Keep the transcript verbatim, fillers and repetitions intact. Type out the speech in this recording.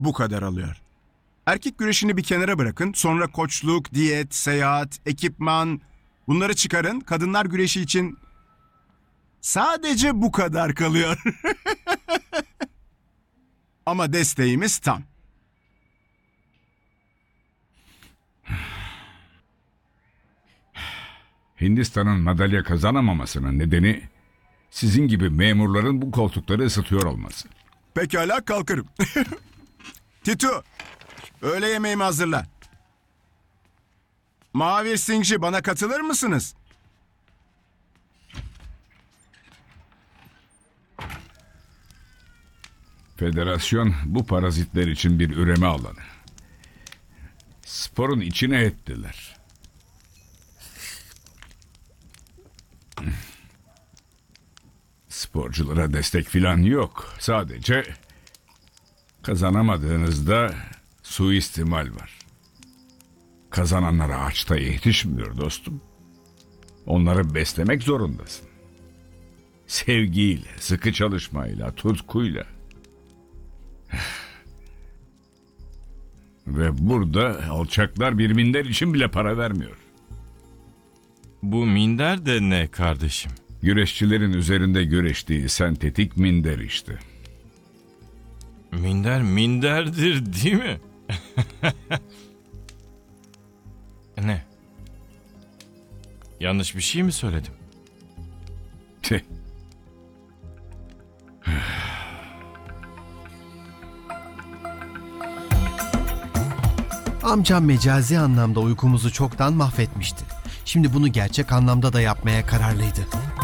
bu kadar alıyor. Erkek güreşini bir kenara bırakın, sonra koçluk, diyet, seyahat, ekipman bunları çıkarın. Kadınlar güreşi için sadece bu kadar kalıyor. Ama desteğimiz tam. Hindistan'ın madalya kazanamamasının nedeni sizin gibi memurların bu koltukları ısıtıyor olması. Pekala, kalkarım. Titu, öğle yemeğimi hazırla. Mahavir Singhji, bana katılır mısınız? Federasyon bu parazitler için bir üreme alanı. Sporun içine ettiler. Sporculara destek filan yok. Sadece kazanamadığınızda suistimal var. Kazananlar ağaçta yetişmiyor dostum. Onları beslemek zorundasın. Sevgiyle, sıkı çalışmayla, tutkuyla. Ve burada alçaklar bir minder için bile para vermiyor. Bu minder de ne kardeşim? Güreşçilerin üzerinde güreştiği sentetik minder işte. Minder minderdir değil mi? Ne? Yanlış bir şey mi söyledim? Tüh. Amcam mecazi anlamda uykumuzu çoktan mahvetmişti. Şimdi bunu gerçek anlamda da yapmaya kararlıydı.